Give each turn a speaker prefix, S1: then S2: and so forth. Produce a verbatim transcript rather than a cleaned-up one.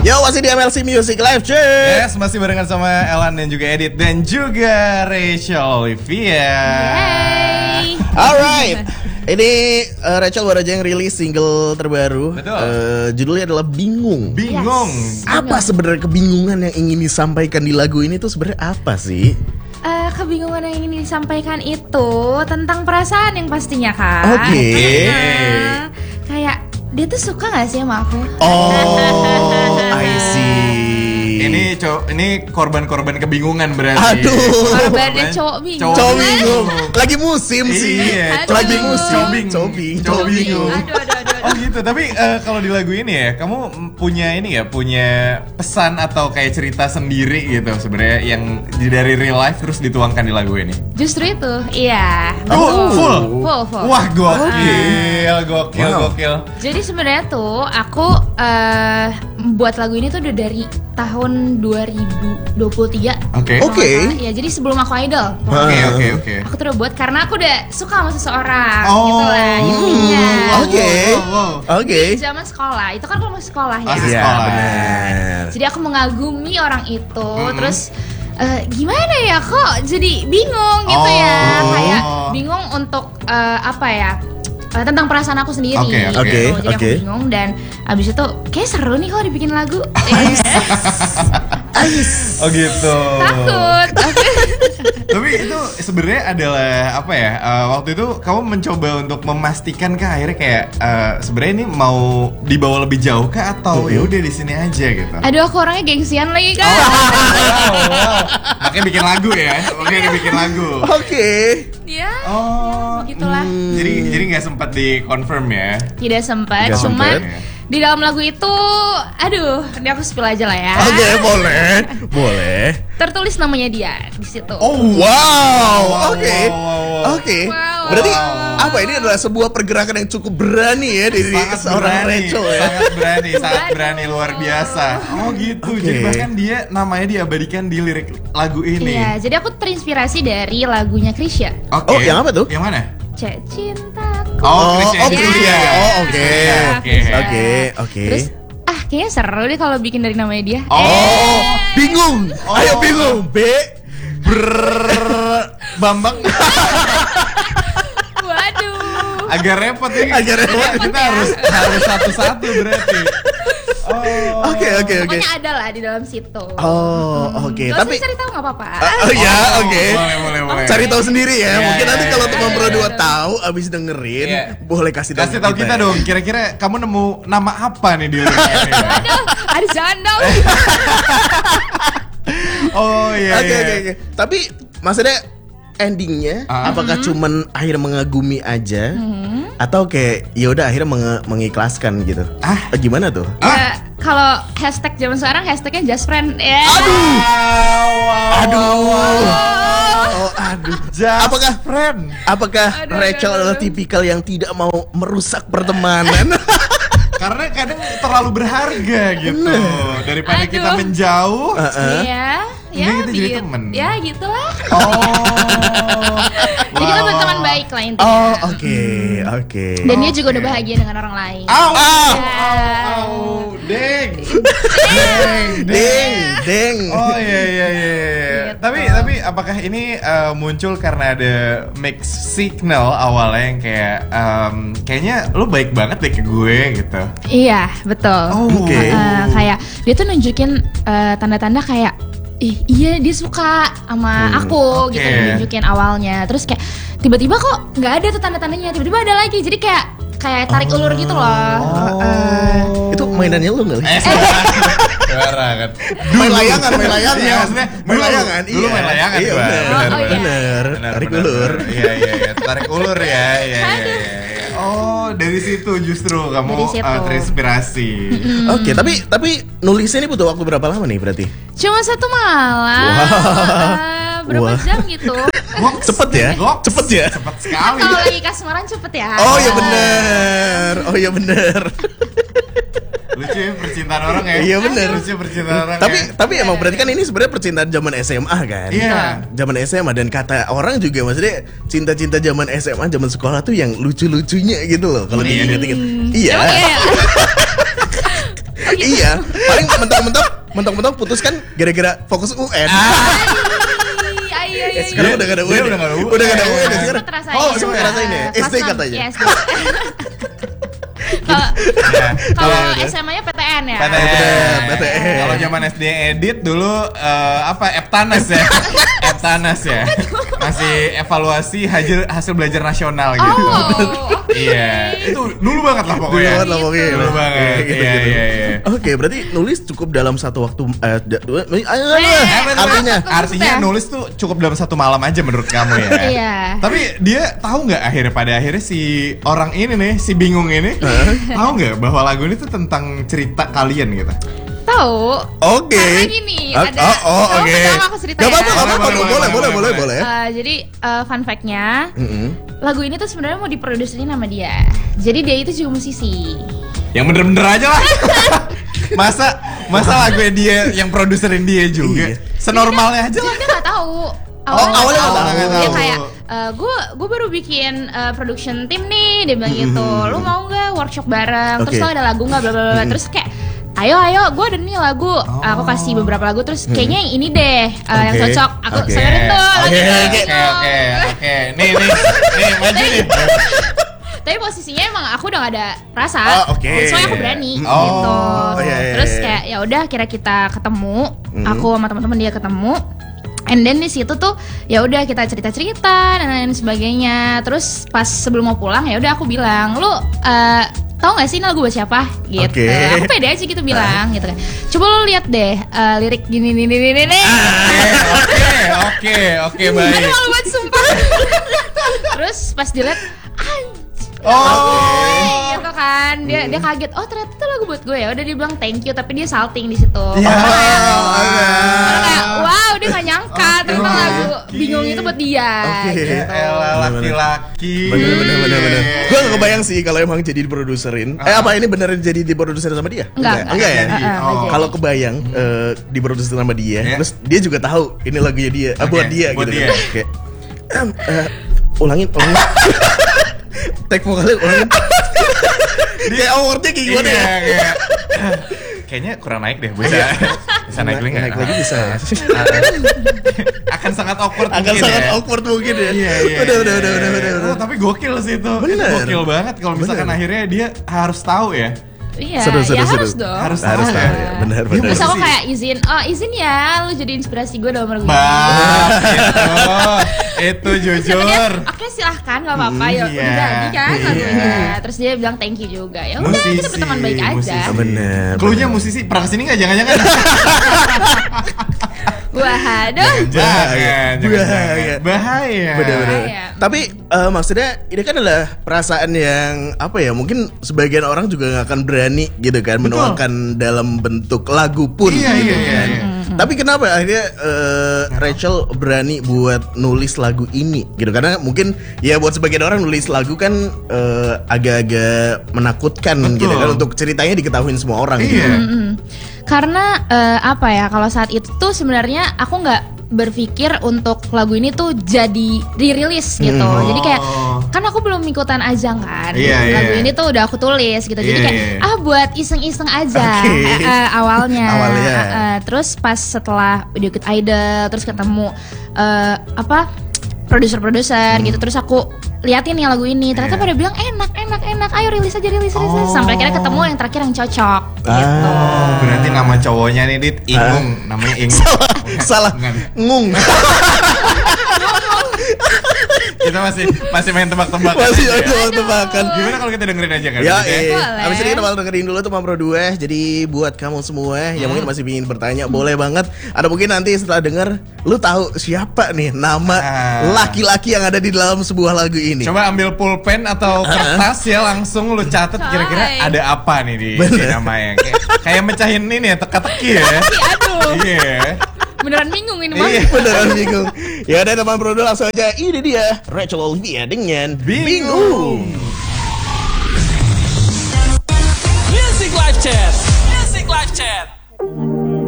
S1: Yo, masih di M L C Music Live, cuy.
S2: Yes, masih barengan sama Elan dan juga Edit dan juga Rachel Olivia.
S3: Yay.
S1: Alright. Ini uh, Rachel baru aja yang rilis single terbaru.
S2: Betul.
S1: Uh, judulnya adalah Bingung.
S2: Bingung.
S3: Yes.
S1: Apa sebenarnya kebingungan yang ingin disampaikan di lagu ini tuh sebenarnya apa sih?
S3: Uh, kebingungan yang ingin disampaikan itu tentang perasaan yang pastinya kan.
S1: Oke.
S3: Nah, kayak dia tuh suka gak sih sama aku?
S1: Oh, I see.
S2: Ini cowok, ini korban-korban kebingungan berarti.
S1: Aduh.
S3: Korbannya cowok bingung.
S1: Cowok bingung. Lagi musim sih.
S2: Iya,
S3: Aduh.
S1: Lagi musim.
S2: Cobing.
S1: Cobing.
S2: Cowok
S1: Cobing.
S2: bingung.
S3: Aduh, aduh, aduh, aduh.
S2: Oh gitu, tapi uh, kalau di lagu ini ya, kamu punya ini ya, punya pesan atau kayak cerita sendiri gitu sebenarnya yang dari real life terus dituangkan di lagu ini.
S3: Justru itu, iya.
S2: Oh, full.
S3: Full, full.
S2: Wah, gokil, gokil,
S1: Wow.
S2: gokil.
S3: Jadi sebenarnya tuh aku uh, buat lagu ini tuh udah dari tahun dua ribu dua puluh tiga.
S2: Oke.
S1: Oke.
S3: Ya, jadi sebelum aku idol.
S2: Oke, oke, oke.
S3: Aku tuh udah buat karena aku udah suka sama seseorang
S2: Oh.
S3: gitu lah intinya.
S1: Oke.
S2: Wow.
S1: Oke.
S3: Di zaman sekolah, itu kan kalau masih sekolah ya.
S2: Masih
S1: Iya,
S2: sekolah.
S1: benar.
S3: Jadi aku mengagumi orang itu,
S2: Mm-hmm.
S3: terus eh, gimana ya kok jadi bingung gitu
S2: Oh.
S3: ya, kayak bingung untuk eh, apa ya? eh, tentang perasaan aku sendiri.
S2: Oke,
S3: gitu.
S1: oke,
S3: Jadi
S1: oke.
S3: aku bingung dan abis itu kayak seru nih kalau dibikin lagu. Yes.
S2: Oh gitu.
S3: Takut.
S2: Tapi itu sebenarnya adalah apa ya? uh, waktu itu kamu mencoba untuk memastikan kah akhirnya kayak uh, sebenarnya ini mau dibawa lebih jauh kah atau ya udah di sini aja gitu?
S3: Aduh, aku orangnya gengsian lagi kan.
S2: Wow, wow. Makanya bikin lagu ya. Makanya dibikin lagu.
S1: Oke.
S3: Ya,
S2: Oh,
S3: gitulah.
S2: jadi jadi nggak sempat di confirm ya?
S3: Tidak sempat,
S1: Tidak
S3: cuma
S1: sempet.
S3: di dalam lagu itu, aduh, ini aku spill aja lah ya.
S1: Oke, boleh. Boleh.
S3: Tertulis namanya dia di situ.
S1: Oh, wow.
S2: Wow,
S1: Oke.
S2: wow, wow, wow.
S1: Oke.
S3: Wow.
S1: Berarti
S2: Wow.
S1: apa ini adalah sebuah pergerakan yang cukup berani ya dari
S2: Sangat
S1: seorang
S2: berani,
S1: Rachel ya.
S2: sangat berani, sangat
S3: Waduh.
S2: berani luar biasa. Oh gitu,
S1: Oke.
S2: jadi bahkan dia namanya diabadikan di lirik lagu ini.
S3: Iya, jadi aku terinspirasi dari lagunya Krisya.
S2: Oke.
S1: Oh, yang apa tuh?
S2: Yang mana?
S3: Cek cintaku.
S2: Oh, Krisya
S1: oh,
S2: itu
S1: Krisya.
S2: dia.
S1: Oh, oke.
S2: Oke.
S1: Oke, oke.
S3: Terus ah kayaknya seru deh kalau bikin dari namanya dia.
S2: Oh.
S1: Oh, bingung.
S2: Oh.
S1: Ayo bingung. B ber Bambang.
S3: Waduh.
S2: Agak repot ini.
S1: Agak repot.
S2: Kita harus harus satu-satu berarti. Oh.
S1: Oke, oke, oke.
S3: Pokoknya ada lah di dalam situ.
S1: Oh, oke.
S3: Gak
S1: Tapi
S3: usah cari tahu nggak apa-apa.
S1: Oh ya,
S2: Oh,
S1: oke.
S2: boleh, boleh, boleh.
S1: Cari tahu sendiri ya.
S2: Iya,
S1: Mungkin
S2: iya,
S1: nanti
S2: iya,
S1: kalau
S2: iya,
S1: teman
S2: iya,
S1: berdua
S2: iya.
S1: tahu abis dengerin,
S2: Iya.
S1: boleh kasih tahu
S2: Kasih tahu kita
S1: ya.
S2: dong, kira-kira kamu nemu nama apa nih di lirik ini?
S3: Aduh, ada janda.
S2: Oh iya.
S1: Oke,
S2: iya.
S1: oke, oke. Tapi maksudnya endingnya
S2: Ah.
S1: apakah cuman akhir mengagumi aja atau kayak ya udah akhirnya menge- mengikhlaskan gitu?
S2: Ah.
S1: Eh, gimana tuh?
S3: Ya, kalau hashtag zaman sekarang hashtagnya just friend. Ya.
S2: Wow, wow,
S1: Aduh.
S2: wow.
S1: Oh, aduh.
S2: Just
S1: Apakah
S2: friend?
S1: Apakah
S3: Aduh,
S1: Rachel
S3: aduh,
S1: adalah
S3: aduh.
S1: tipikal yang tidak mau merusak pertemanan?
S2: Karena kadang terlalu berharga gitu. Daripada
S3: Aduh.
S2: kita menjauh.
S1: Heeh.
S3: Iya, ya,
S2: Mending kita jadi
S3: begitu.
S2: temen.
S3: Ya, gitulah.
S2: Oh.
S3: Jadi kita
S2: Wow.
S3: berteman baik lah intinya.
S1: Oh, oke, oke.
S3: Dan dia juga
S2: Oke.
S3: udah bahagia dengan orang lain.
S2: Au, au,
S3: Ya.
S2: au, au, deng, deng,
S1: Deng, deng.
S2: Oh iya iya iya. iya.
S3: Gitu.
S2: Tapi tapi apakah ini uh, muncul karena ada mixed signal awalnya yang kayak um, kayaknya lu baik banget deh ke gue gitu.
S3: Iya, betul.
S2: Oh.
S1: Oke.
S3: Eh, kayak dia tuh nunjukin eh, tanda-tanda kayak ih iya dia suka sama
S1: Hmm,
S3: aku
S2: oke.
S3: gitu nunjukin awalnya. Terus kayak tiba-tiba kok nggak ada tuh tanda-tandanya, tiba-tiba ada lagi. Jadi kayak kayak tarik ulur gitu loh.
S1: Oh.
S3: Eh,
S1: Itu mainannya lu nggak?
S2: Eh, suara kan.
S1: Main layangan, main layangan.
S2: Iya, maksudnya
S1: main layangan.
S2: Dulu main layangan
S1: Iya,
S2: gua.
S1: bener,
S3: Oh, oh, iya.
S1: bener.
S2: Benar,
S1: Tarik
S2: benar,
S1: ulur.
S2: benar. Iya iya iya, tarik ulur ya. Iya iya iya. iya. Oh, dari situ justru kamu
S3: Dari situ.
S2: uh, terinspirasi.
S1: Oke, tapi tapi nulisnya ini butuh waktu berapa lama nih berarti?
S3: Cuma satu malam,
S1: Wah.
S3: eh, berapa
S1: Wah.
S3: jam gitu.
S2: Goks.
S1: Cepet ya?
S2: Goks.
S1: Cepet ya?
S2: Cepet sekali.
S3: Kalau lagi kasmaran cepet ya.
S1: Oh iya bener. Oh iya bener.
S2: Lucu ya percintaan orang ya.
S1: Iya, bener.
S2: Lucu percintaan orang.
S1: Tapi
S2: ya.
S1: tapi emang berarti kan ini sebenarnya percintaan zaman S M A kan?
S2: Iya.
S1: Zaman S M A dan kata orang juga maksudnya cinta-cinta zaman S M A zaman sekolah tuh yang lucu-lucunya gitu loh kalau
S2: Iya.
S1: diinget-inget. Iya.
S3: Emang iya. Oh gitu.
S1: Iya, paling mentok-mentok mentok-mentok putus kan gara-gara fokus U N.
S3: Iya, iya,
S1: Sekarang udah gak ada U N.
S2: Udah gak ada U N.
S1: Udah gak ada U N sekarang.
S3: Sempet rasain.
S1: Oh, sempat ngerasain ya.
S3: Kelas
S1: S D
S3: enam,
S1: katanya.
S3: iya, S D. Kalau kalau S M A-nya P T N ya.
S2: P T N.
S1: P T N.
S2: Kalau zaman S D edit dulu eh, apa Eptanas ya? Eptanas ya. Masih evaluasi hasil hasil belajar nasional gitu.
S3: Oh, oke.
S2: Iya, itu dulu banget lah
S1: Dulu
S2: pokoknya.
S1: banget lah pokoknya.
S2: Dulu banget.
S1: Gitu,
S2: Iya,
S1: gitu.
S2: iya, iya.
S1: Oke, berarti nulis cukup dalam satu waktu eh, da- dua- ayo,
S3: Eh,
S1: artinya
S2: Artinya nulis tuh cukup dalam satu malam aja menurut kamu ya.
S3: Iya.
S2: Tapi dia tahu nggak akhirnya pada akhirnya si orang ini nih, si bingung ini, tahu nggak bahwa lagu ini tuh tentang cerita kalian gitu?
S3: Tahu.
S1: Oke.
S3: Karena gini,
S1: Oh,
S3: ada.
S1: oh, oh,
S3: kamu
S1: oke.
S3: pertama aku cerita
S1: Gak
S3: ya.
S1: apa-apa, gak apa-apa,
S2: Boleh,
S1: dong.
S2: boleh,
S1: boleh, boleh,
S2: boleh,
S1: boleh, boleh.
S3: Eh, jadi eh, fun fact-nya,
S1: Mm-mm.
S3: lagu ini tuh sebenarnya mau diproduserin sama dia. Jadi dia itu juga musisi.
S2: Yang bener-bener aja lah. masa masa lagunya dia yang produserin dia juga.
S1: Iya.
S2: Senormalnya aja lah.
S3: Dia nggak tahu.
S1: Oh, awalnya nggak tahu.
S3: Dia
S2: Tahu.
S3: kayak, gue gue baru bikin eh, production tim nih, dia bilang gitu. Lu mau nggak workshop bareng? Terus
S1: Oke.
S3: lo ada lagu nggak? Bla bla bla. Terus kayak, ayo ayo, gue ada nih lagu. Aku kasih beberapa lagu. Terus kayaknya yang ini deh eh, yang
S1: Oke.
S3: cocok. Aku
S1: Oke.
S3: sebenarnya tuh
S1: Oke,
S3: lagi
S1: oke,
S3: gitu.
S2: Oke oke oke. Nih nih nih maju nih.
S3: Tapi posisinya emang aku udah gak ada rasa.
S1: Oh, oke.
S3: Soalnya aku berani
S2: Oh,
S3: gitu.
S1: iya, iya,
S3: Terus
S1: iya.
S3: kayak ya udah kira kita ketemu,
S1: Mhm.
S3: aku sama teman-teman dia ketemu. And then di situ tuh ya udah kita cerita-cerita dan lain sebagainya. Terus pas sebelum mau pulang ya udah aku bilang, "Lu eh tahu gak sih ini lagu buat siapa?" gitu.
S1: Oke.
S3: Aku pede aja gitu bilang gitu kan. Coba lu lihat deh eh, lirik gini gini gini gini.
S2: Oke oke oke
S3: Aduh
S2: baik.
S3: malu banget sumpah. Terus pas dilihat
S2: Oh.
S3: gitu kan dia dia kaget, oh ternyata itu lagu buat gue ya udah dia bilang thank you tapi dia salting di situ.
S2: Ya.
S3: Karena kayak, karena kayak wow dia nggak nyangka ternyata
S2: Oke.
S3: lagu bingung itu buat dia
S1: Oke.
S3: gitu.
S2: Elah laki-laki.
S1: Bener bener bener bener. Gue gak kebayang sih kalau emang jadi diproduserin. Eh apa ini beneran jadi diproduserin sama dia?
S3: Enggak,
S1: enggak, enggak ya.
S3: enggak, enggak
S2: Oh.
S3: jadi.
S1: Kalau kebayang eh, diproduserin sama dia,
S2: Iya.
S1: terus dia juga tahu ini lagunya dia, ah,
S2: Oke,
S1: buat dia
S2: buat
S1: gitu
S2: dia.
S1: kan. Kayak "Em, eh, ulangin, ulangin. Take vokalnya ulangin. Dia awardnya kayak gimana
S2: Iya,
S1: ya?
S2: kayak kayaknya kurang naik deh bisa bisa naik lagi nggak?
S1: Naik lagi bisa.
S2: Akan sangat awkward
S1: Akan
S2: mungkin
S1: sangat
S2: ya.
S1: awkward mungkin ya.
S2: Iya, iya,
S1: Udah,
S2: iya,
S1: udah, udah,
S2: iya.
S1: udah, udah, udah.
S2: Oh, tapi gokil sih itu. Itu
S1: Bener.
S2: gokil banget kalau misalkan
S1: Bener.
S2: akhirnya dia harus tahu ya.
S3: Iya,
S1: Seru, seru,
S3: ya
S1: seru.
S3: harus dong.
S2: Harus
S1: Harus
S2: tahu
S1: tahu
S2: ya.
S1: ya. Benar,
S2: Dia
S1: benar.
S3: Terus aku
S2: musisi.
S3: kayak izin, oh izin ya lu jadi inspirasi gue dalam lagu ini.
S2: Bang, itu, itu
S3: Terus kata dia,
S2: jujur.
S3: oke silahkan gak apa-apa ya
S2: Iya.
S3: udah jadi kan
S2: Iya.
S3: lagunya. Terus dia bilang thank you juga. Ya udah kita
S2: Musisi,
S3: berteman baik aja.
S2: musisi.
S1: Bener.
S2: Cluenya
S1: bener.
S2: musisi pernah kesini nggak? Jangan-jangan.
S3: Wah, aduh.
S2: Jangan, jangan,
S1: Bahaya.
S2: jangan. Bahaya.
S1: Bener-bener.
S3: Bahaya.
S1: Tapi eh, maksudnya ini kan adalah perasaan yang apa ya? Mungkin sebagian orang juga nggak akan berani gitu kan menuangkan dalam bentuk lagu pun.
S2: Iya,
S1: gitu
S2: iya, iya,
S1: kan.
S2: iya.
S1: Tapi kenapa akhirnya eh, Rachel berani buat nulis lagu ini gitu? Karena mungkin ya buat sebagian orang nulis lagu kan eh, agak-agak menakutkan
S2: Betul.
S1: gitu kan untuk ceritanya diketahuin semua orang. Gitu.
S2: Iya.
S3: Mm-mm. Karena eh, apa ya kalau saat itu tuh sebenarnya aku nggak berpikir untuk lagu ini tuh jadi dirilis gitu.
S1: Hmm.
S3: Jadi kayak
S2: Oh.
S3: kan aku belum ikutan ajang kan.
S2: Iya, iya.
S3: Lagu ini tuh udah aku tulis gitu. Jadi
S2: Iya,
S3: kayak
S2: iya.
S3: ah buat iseng-iseng aja
S1: Oke.
S3: eh, eh, awalnya.
S1: Awalnya.
S3: Eh, eh, terus pas setelah udah ikut Idol terus ketemu eh, apa produser-produser gitu terus aku liatin nih lagu ini ternyata
S2: Iya.
S3: pada bilang enak enak enak ayo rilis aja rilis rilis
S2: Oh.
S3: sampai akhirnya ketemu yang terakhir yang cocok gitu.
S2: Oh, berarti nama cowoknya nih Dit Ingung, namanya Ingung.
S1: Salah,
S2: Bukan.
S1: ngung.
S2: Kita masih masih main tebak-tebakan.
S1: Masih
S2: aja ya.
S1: ada tebakan.
S2: Gimana kalau kita dengerin aja kan?
S1: Ya,
S2: Dit,
S1: eh.
S3: Boleh.
S1: Abis ini kita bakal dengerin dulu tuh Pro dua. Jadi buat kamu semua yang mungkin masih ingin bertanya, boleh banget. Atau mungkin nanti setelah denger, lu tahu siapa nih nama
S2: Ah.
S1: laki-laki yang ada di dalam sebuah lagu ini.
S2: Coba ambil pulpen atau kertas ya langsung lu catat kira-kira
S3: Coy.
S2: ada apa nih di, di
S1: Bener.
S2: namanya. Kayak, kayak mecahin ini ya teka-teki ya.
S3: Aduh,
S2: Iya.
S3: beneran bingung ini mah.
S2: Iya.
S1: Beneran bingung. Ya udah teman Pro dua langsung aja. Ini dia Rachel Olivia dengan
S2: Bingung.
S4: Music Live Chat. Music Live Chat.